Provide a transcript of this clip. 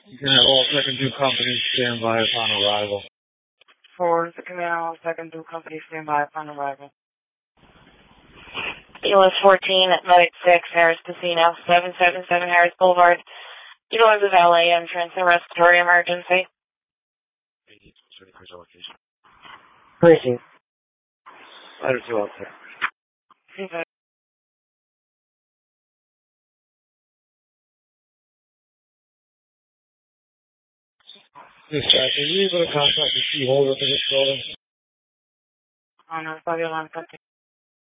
You can have all second due companies stand by upon arrival. For the canal, second due company stand by upon arrival. ELS 14 at Medic 6, Harris Casino, 777 Harris Boulevard. Utilize the valet entrance and respiratory emergency. Precinct. Letter 2 out there. Dispatcher, are you able to contact the key holder for this building? On our 5 alarm company.